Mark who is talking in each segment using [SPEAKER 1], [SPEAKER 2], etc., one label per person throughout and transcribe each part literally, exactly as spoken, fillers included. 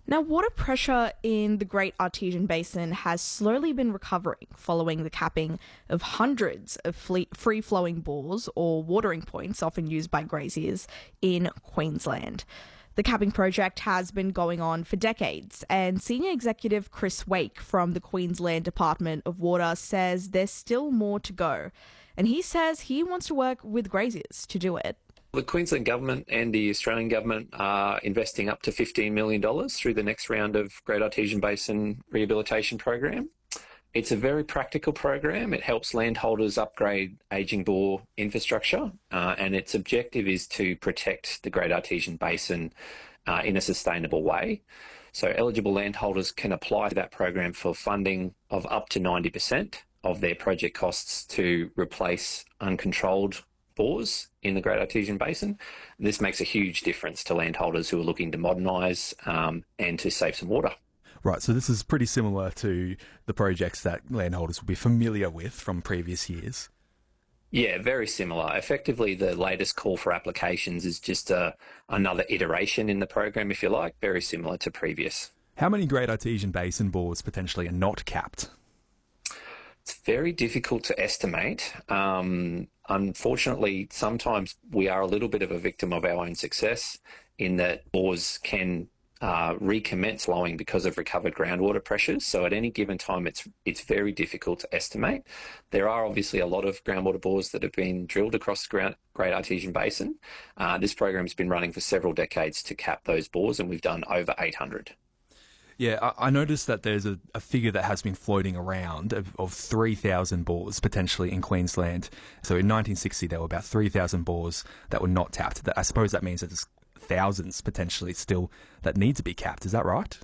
[SPEAKER 1] Now, water pressure in the Great Artesian Basin has slowly been recovering following the capping of hundreds of free-flowing bores, or watering points often used by graziers, in Queensland. The capping project has been going on for decades, and Senior Executive Chris Wake from the Queensland Department of Water says there's still more to go. And he says he wants to work with graziers to do it.
[SPEAKER 2] The Queensland Government and the Australian Government are investing up to fifteen million dollars through the next round of Great Artesian Basin Rehabilitation Program. It's a very practical program. It helps landholders upgrade ageing bore infrastructure, uh, and its objective is to protect the Great Artesian Basin uh, in a sustainable way. So eligible landholders can apply to that program for funding of up to ninety percent of their project costs to replace uncontrolled bores in the Great Artesian Basin. This makes a huge difference to landholders who are looking to modernise um, and to save some water.
[SPEAKER 3] Right, so this is pretty similar to the projects that landholders will be familiar with from previous years.
[SPEAKER 2] Yeah, very similar. Effectively, the latest call for applications is just a, another iteration in the program, if you like, very similar to previous.
[SPEAKER 3] How many Great Artesian Basin bores potentially are not capped?
[SPEAKER 2] It's very difficult to estimate. Um, unfortunately, sometimes we are a little bit of a victim of our own success in that bores can uh, recommence flowing because of recovered groundwater pressures. So at any given time, it's it's very difficult to estimate. There are obviously a lot of groundwater bores that have been drilled across the Great Artesian Basin. Uh, this program's been running for several decades to cap those bores, and we've done over eight hundred.
[SPEAKER 3] Yeah, I, I noticed that there's a, a figure that has been floating around of, of three thousand bores potentially in Queensland. So in nineteen sixty, there were about three thousand bores that were not tapped. I suppose that means that there's thousands potentially still that need to be capped. Is that right?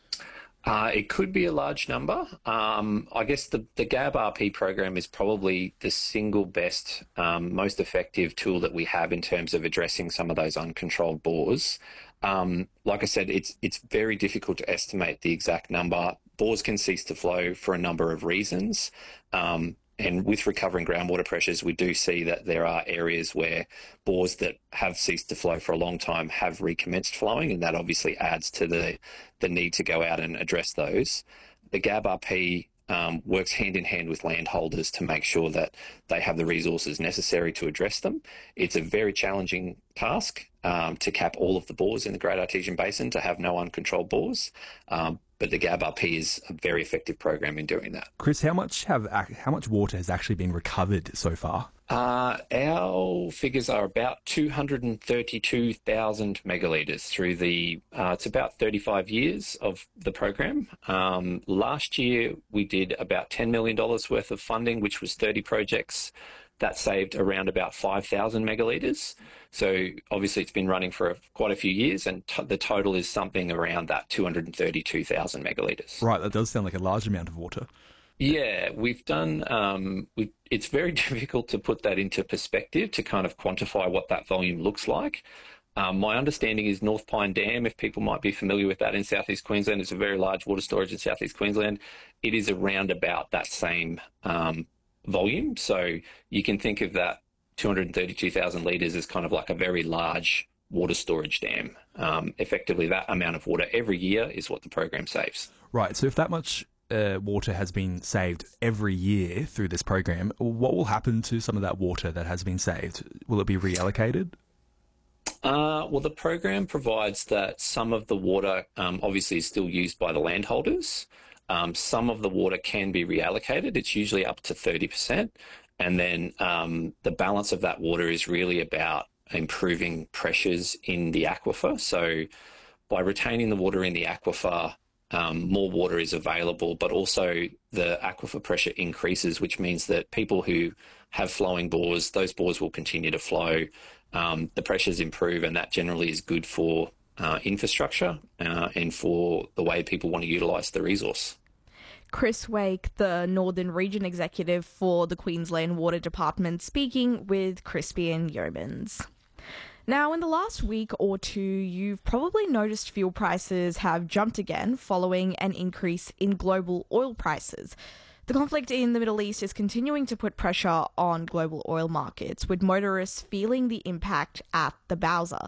[SPEAKER 2] Uh, it could be a large number. Um, I guess the, the G A B R P program is probably the single best, um, most effective tool that we have in terms of addressing some of those uncontrolled bores. Um, like I said, it's it's very difficult to estimate the exact number. Bores can cease to flow for a number of reasons. Um, and with recovering groundwater pressures, we do see that there are areas where bores that have ceased to flow for a long time have recommenced flowing, and that obviously adds to the, the need to go out and address those. The G A B R P um, works hand in hand with landholders to make sure that they have the resources necessary to address them. It's a very challenging task um, to cap all of the bores in the Great Artesian Basin, to have no uncontrolled bores. Um, But the G A B R P is a very effective program in doing that.
[SPEAKER 3] Chris, how much have how much water has actually been recovered so far?
[SPEAKER 2] Uh, our figures are about two hundred thirty-two thousand megalitres through the, uh, it's about thirty-five years of the program. Um, last year we did about ten million dollars worth of funding, which was thirty projects. That saved around about five thousand megalitres. So obviously it's been running for a, quite a few years, and t- the total is something around that two hundred thirty-two thousand megalitres.
[SPEAKER 3] Right, that does sound like a large amount of water.
[SPEAKER 2] Yeah, we've done, um, we, it's very difficult to put that into perspective, to kind of quantify what that volume looks like. Um, my understanding is North Pine Dam, if people might be familiar with that in southeast Queensland, it's a very large water storage in southeast Queensland. It is around about that same um, volume. So you can think of that two hundred thirty-two thousand litres as kind of like a very large water storage dam. Um, effectively, that amount of water every year is what the program saves.
[SPEAKER 3] Right. So if that much uh, water has been saved every year through this program, what will happen to some of that water that has been saved? Will it be reallocated?
[SPEAKER 2] Uh, well, the program provides that some of the water um, obviously is still used by the landholders. Um, some of the water can be reallocated. It's usually up to thirty percent. And then um, the balance of that water is really about improving pressures in the aquifer. So by retaining the water in the aquifer, um, more water is available, but also the aquifer pressure increases, which means that people who have flowing bores, those bores will continue to flow. Um, the pressures improve, and that generally is good for uh, infrastructure uh, and for the way people want to utilise the resource.
[SPEAKER 1] Chris Wake, the Northern Region Executive for the Queensland Water Department, speaking with Crispian Yeomans. Now, in the last week or two, you've probably noticed fuel prices have jumped again following an increase in global oil prices. The conflict in the Middle East is continuing to put pressure on global oil markets, with motorists feeling the impact at the bowser.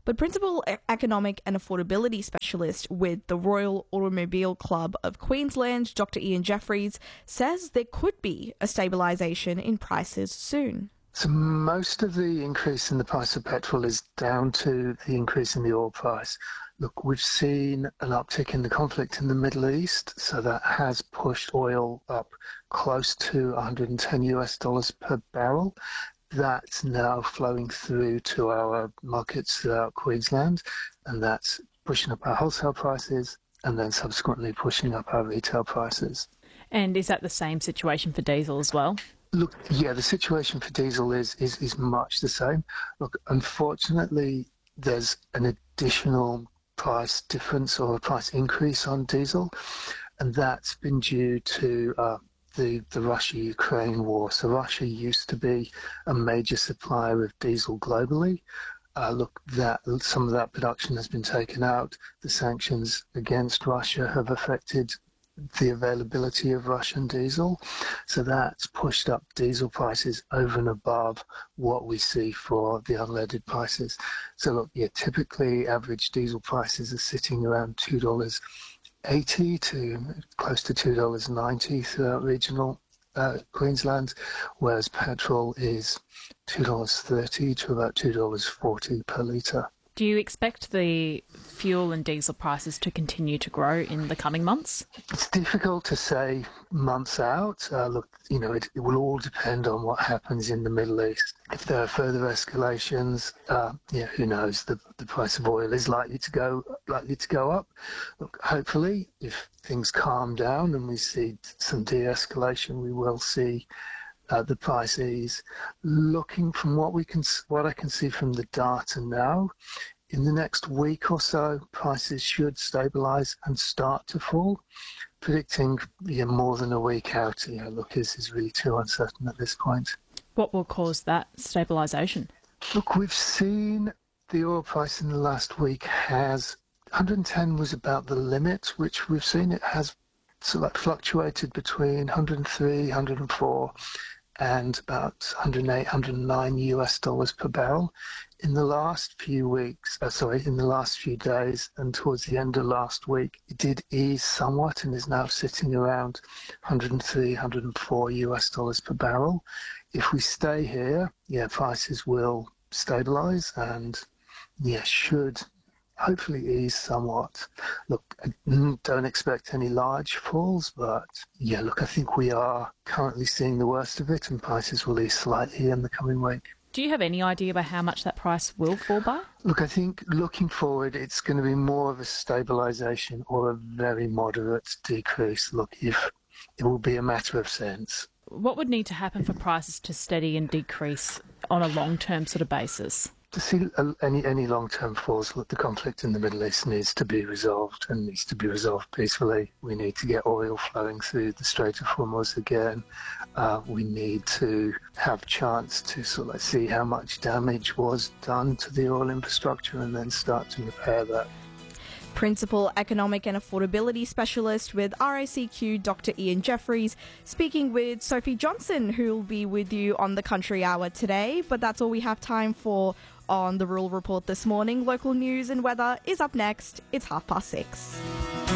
[SPEAKER 1] But Principal E- Economic and Affordability Specialist with the Royal Automobile Club of Queensland, Doctor Ian Jeffries, says there could be a stabilisation in prices soon.
[SPEAKER 4] So most of the increase in the price of petrol is down to the increase in the oil price. Look, we've seen an uptick in the conflict in the Middle East, so that has pushed oil up close to one hundred ten US dollars per barrel. That's now flowing through to our markets throughout Queensland, and that's pushing up our wholesale prices and then subsequently pushing up our retail prices.
[SPEAKER 5] And is that the same situation for diesel as well?
[SPEAKER 4] Look, yeah, the situation for diesel is, is, is much the same. Look, unfortunately, there's an additional price difference or a price increase on diesel, and that's been due to uh, the, the Russia-Ukraine war. So Russia used to be a major supplier of diesel globally. Uh, look, that some of that production has been taken out. The sanctions against Russia have affected the availability of Russian diesel, so that's pushed up diesel prices over and above what we see for the unleaded prices. So look, yeah, typically average diesel prices are sitting around two dollars eighty to close to two dollars ninety throughout regional uh, Queensland, whereas petrol is two dollars thirty to about two dollars forty per litre.
[SPEAKER 5] Do you expect the fuel and diesel prices to continue to grow in the coming months?
[SPEAKER 4] It's difficult to say months out. Uh, look, you know, it, it will all depend on what happens in the Middle East. If there are further escalations, uh, yeah, who knows? The the price of oil is likely to go likely to go up. Look, hopefully, if things calm down and we see some de-escalation, we will see Uh, the price ease. Looking from what we can, what I can see from the data now, in the next week or so, prices should stabilise and start to fall. Predicting yeah, more than a week out, you know, look, is, is really too uncertain at this point.
[SPEAKER 5] What will cause that stabilisation?
[SPEAKER 4] Look, we've seen the oil price in the last week has one hundred ten was about the limit, which we've seen. It has sort of like fluctuated between one hundred three, one hundred four. And about one hundred eight, one hundred nine US dollars per barrel. In the last few weeks, uh, sorry, in the last few days and towards the end of last week, it did ease somewhat and is now sitting around one hundred three, one hundred four US dollars per barrel. If we stay here, yeah, prices will stabilise and, yeah, should hopefully ease somewhat. Look, I don't expect any large falls, but yeah, look, I think we are currently seeing the worst of it and prices will ease slightly in the coming week.
[SPEAKER 5] Do you have any idea about how much that price will fall by?
[SPEAKER 4] Look, I think looking forward, it's going to be more of a stabilisation or a very moderate decrease. Look, if it will be a matter of cents.
[SPEAKER 5] What would need to happen for prices to steady and decrease on a long-term sort of basis?
[SPEAKER 4] To see any any long-term falls, look, the conflict in the Middle East needs to be resolved and needs to be resolved peacefully. We need to get oil flowing through the Strait of Hormuz again. Uh, we need to have chance to sort of like see how much damage was done to the oil infrastructure and then start to repair that.
[SPEAKER 1] Principal Economic and Affordability Specialist with R A C Q, Doctor Ian Jeffries, speaking with Sophie Johnson, who will be with you on the Country Hour today. But that's all we have time for on the Rural Report this morning. Local news and weather is up next. It's half past six.